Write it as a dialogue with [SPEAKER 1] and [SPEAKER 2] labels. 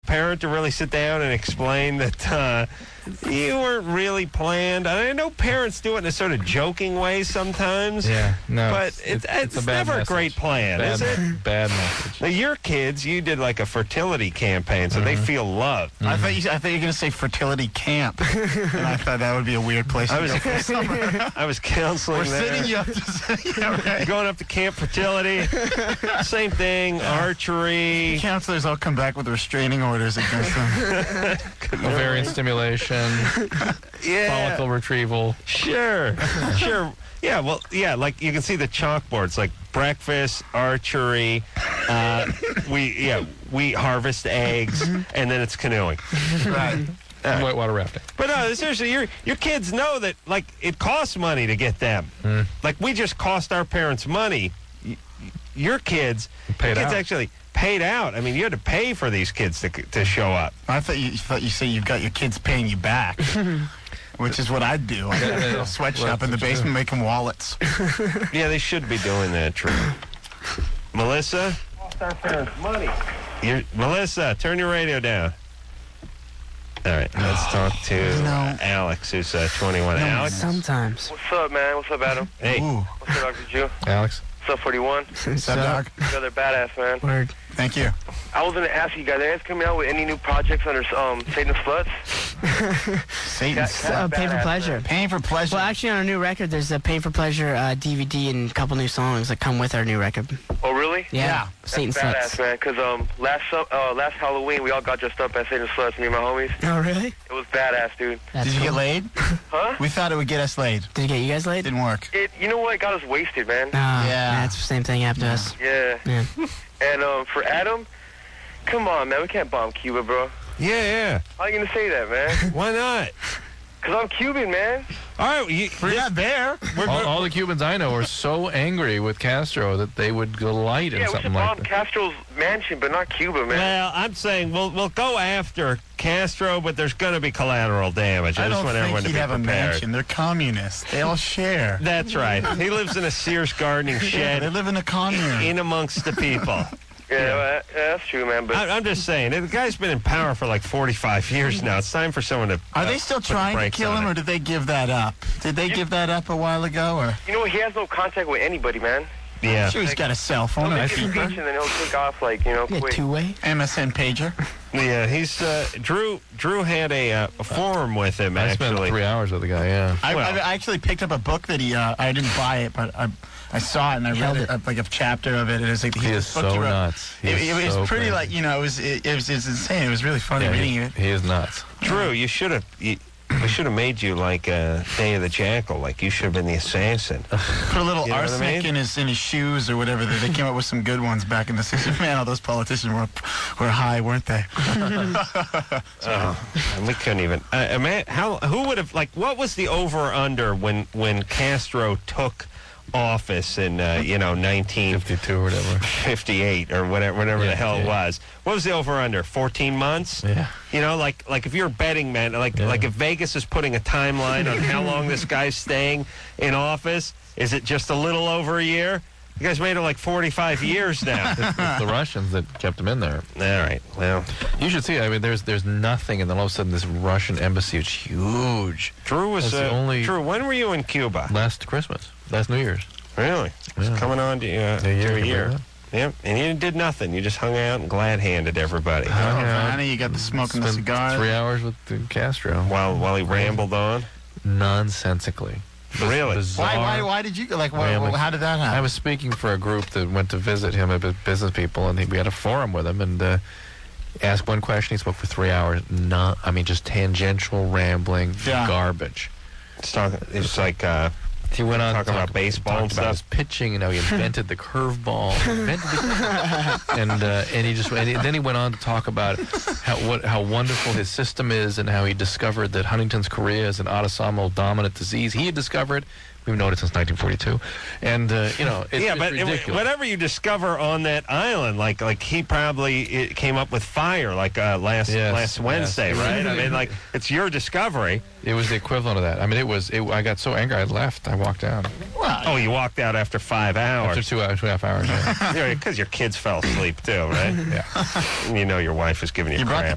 [SPEAKER 1] parent to really sit down and explain that you weren't really planned? I know parents do it in a sort of joking way sometimes.
[SPEAKER 2] Yeah, no.
[SPEAKER 1] But it's
[SPEAKER 2] a bad
[SPEAKER 1] never
[SPEAKER 2] message.
[SPEAKER 1] a great plan, is it?
[SPEAKER 2] Bad message.
[SPEAKER 1] Now, your kids, you did like a fertility campaign, so they feel loved.
[SPEAKER 3] I thought you were going to say fertility camp, and I thought that would be a weird place to go for summer.
[SPEAKER 1] I was counseling
[SPEAKER 3] We're
[SPEAKER 1] there.
[SPEAKER 3] sitting you up to say, yeah, right.
[SPEAKER 1] Going up to Camp Fertility, same thing, archery.
[SPEAKER 3] Counselors all come back with restraining orders against them.
[SPEAKER 2] Ovarian stimulation, follicle retrieval.
[SPEAKER 1] Sure. Yeah, well, yeah, like you can see the chalkboards, like breakfast, archery, we harvest eggs, and then it's canoeing.
[SPEAKER 3] Right.
[SPEAKER 2] Whitewater rafting.
[SPEAKER 1] But no, seriously, your kids know that, like, it costs money to get them. Like, we just cost our parents money. Your kids actually paid out. I mean, you had to pay for these kids to show up.
[SPEAKER 3] I thought you say you've got your kids paying you back, which is what I'd do. I'd have a little sweatshop in the basement making wallets.
[SPEAKER 1] Yeah, they should be doing that, Drew. Melissa? Cost our parents money. Melissa, turn your radio down. All right, let's talk to Alex, who's 21. Alex?
[SPEAKER 4] Sometimes.
[SPEAKER 5] What's up, man? What's up, Adam?
[SPEAKER 1] Hey.
[SPEAKER 3] Ooh.
[SPEAKER 5] What's up, Dr. Jew?
[SPEAKER 2] Alex?
[SPEAKER 5] What's up, 41?
[SPEAKER 3] What's up, Doc?
[SPEAKER 5] You guys are badass, man.
[SPEAKER 4] Word.
[SPEAKER 3] Thank you.
[SPEAKER 5] I was going to ask you guys, are you guys coming out with any new projects under Satan's Sluts?
[SPEAKER 3] Satan's
[SPEAKER 4] Pay for Pleasure.
[SPEAKER 3] Paying for pleasure.
[SPEAKER 4] Well, actually, on our new record, there's a Pay for Pleasure DVD and a couple new songs that come with our new record.
[SPEAKER 5] Oh, really?
[SPEAKER 4] Yeah. Satan's
[SPEAKER 5] That's
[SPEAKER 4] Sluts.
[SPEAKER 5] badass, man, because last Halloween, we all got dressed up as Satan's Sluts, me and my homies.
[SPEAKER 4] Oh, really?
[SPEAKER 5] It was badass, dude.
[SPEAKER 4] That's
[SPEAKER 3] Did you get
[SPEAKER 4] cool.
[SPEAKER 3] laid?
[SPEAKER 5] Huh?
[SPEAKER 3] We thought it would get us laid.
[SPEAKER 4] Did it get you guys laid?
[SPEAKER 3] Didn't work.
[SPEAKER 5] You know what? It got us wasted, man.
[SPEAKER 3] Yeah.
[SPEAKER 4] That's the same thing happened to us.
[SPEAKER 5] Yeah.
[SPEAKER 4] Yeah.
[SPEAKER 5] And for Adam, come on, man. We can't bomb Cuba, bro.
[SPEAKER 1] Yeah.
[SPEAKER 5] How are you going to say that, man?
[SPEAKER 1] Why not?
[SPEAKER 5] Because I'm Cuban, man.
[SPEAKER 1] All right,
[SPEAKER 3] We're not there.
[SPEAKER 2] All the Cubans I know are so angry with Castro that they would delight in
[SPEAKER 5] Yeah, we
[SPEAKER 2] something
[SPEAKER 5] should
[SPEAKER 2] like
[SPEAKER 5] bomb
[SPEAKER 2] that.
[SPEAKER 5] Castro's mansion, but not Cuba, man.
[SPEAKER 1] well, I'm saying we'll go after Castro, but there's going to be collateral damage. I
[SPEAKER 3] I
[SPEAKER 1] just
[SPEAKER 3] don't
[SPEAKER 1] want everyone
[SPEAKER 3] think
[SPEAKER 1] to
[SPEAKER 3] he'd
[SPEAKER 1] be
[SPEAKER 3] have a
[SPEAKER 1] prepared.
[SPEAKER 3] mansion. They're communists. They all share.
[SPEAKER 1] That's right. He lives in a Sears gardening
[SPEAKER 3] Yeah,
[SPEAKER 1] shed
[SPEAKER 3] they live in a commune.
[SPEAKER 1] in amongst the people.
[SPEAKER 5] Yeah, that's true, man. But
[SPEAKER 1] I'm just saying, the guy's been in power for like 45 years now. It's time for someone to.
[SPEAKER 3] Are they still
[SPEAKER 1] put the
[SPEAKER 3] trying to
[SPEAKER 1] brakes
[SPEAKER 3] kill
[SPEAKER 1] on
[SPEAKER 3] him,
[SPEAKER 1] it.
[SPEAKER 3] or did they give that up? Did they give that up a while ago, or?
[SPEAKER 5] you know what? He has no contact with anybody, man.
[SPEAKER 1] Yeah.
[SPEAKER 3] I'm sure he's got a cell phone,
[SPEAKER 5] He'll
[SPEAKER 3] a
[SPEAKER 5] make his speech and then he'll take off, like,
[SPEAKER 4] Yeah,
[SPEAKER 5] quick.
[SPEAKER 4] two-way.
[SPEAKER 3] MSN pager.
[SPEAKER 1] Yeah, he's Drew had a forum with him
[SPEAKER 2] I spent
[SPEAKER 1] actually.
[SPEAKER 2] 3 hours with the guy, yeah.
[SPEAKER 3] I actually picked up a book that I didn't buy it, but I saw it and I read it, like a chapter of it. And it was like
[SPEAKER 2] He is so nuts.
[SPEAKER 3] It was
[SPEAKER 2] so
[SPEAKER 3] pretty,
[SPEAKER 2] crazy.
[SPEAKER 3] like, it was insane. It was really funny reading it.
[SPEAKER 2] He is nuts.
[SPEAKER 1] Drew, we should have made you like Day of the Jackal. Like you should have been the assassin.
[SPEAKER 3] Put a little
[SPEAKER 1] You know what I
[SPEAKER 3] arsenic
[SPEAKER 1] mean?
[SPEAKER 3] in his shoes or whatever. They came up with some good ones back in the 60s. Man, all those politicians were high, weren't they?
[SPEAKER 1] And we couldn't even. Who would have what was the over under when Castro took office in
[SPEAKER 2] 52 or whatever.
[SPEAKER 1] 58 or whatever the hell it was. What was the over under? 14 months?
[SPEAKER 2] Yeah.
[SPEAKER 1] You know, like if you're a betting man, like if Vegas is putting a timeline on how long this guy's staying in office, is it just a little over a year? You guys made it like 45 years now.
[SPEAKER 2] It's the Russians that kept him in there.
[SPEAKER 1] All right. Well,
[SPEAKER 2] You should see. I mean, there's nothing, and then all of a sudden this Russian embassy, it's huge.
[SPEAKER 1] Drew was
[SPEAKER 2] That's the only-
[SPEAKER 1] Drew. When were you in Cuba?
[SPEAKER 2] Last New Year's.
[SPEAKER 1] Really? It's
[SPEAKER 2] Yeah.
[SPEAKER 1] coming on to a year. Yep. And you did nothing. You just hung out and glad-handed everybody
[SPEAKER 3] Oh, Vanna, you got the smoking the
[SPEAKER 2] Spent
[SPEAKER 3] cigar.
[SPEAKER 2] 3 hours with Castro.
[SPEAKER 1] while he rambled on.
[SPEAKER 2] Nonsensically.
[SPEAKER 1] Really?
[SPEAKER 2] Bizarre.
[SPEAKER 3] Why did you
[SPEAKER 2] rambling.
[SPEAKER 3] how did that happen?
[SPEAKER 2] I was speaking for a group that went to visit him, business people, and we had a forum with him, and asked one question. He spoke for 3 hours. Just tangential rambling garbage.
[SPEAKER 1] It's like
[SPEAKER 2] He went on
[SPEAKER 1] talking about baseball and
[SPEAKER 2] talked about his
[SPEAKER 1] stuff.
[SPEAKER 2] pitching, and how he invented the curveball, and then he went on to talk about how wonderful his system is, and how he discovered that Huntington's chorea is an autosomal dominant disease. He had discovered. We've known it since 1942, and it's
[SPEAKER 1] but
[SPEAKER 2] ridiculous.
[SPEAKER 1] whatever you discover on that island, like he probably came up with fire last Wednesday, right? I mean, like it's your discovery.
[SPEAKER 2] It was the equivalent of that. I mean, I got so angry, I left. I walked out
[SPEAKER 1] Oh, you walked out after 5 hours.
[SPEAKER 2] after 2.5 hours. Yeah.
[SPEAKER 1] Because your kids fell asleep too, right?
[SPEAKER 2] Yeah.
[SPEAKER 1] You know your wife was giving you
[SPEAKER 3] You brought
[SPEAKER 1] crap.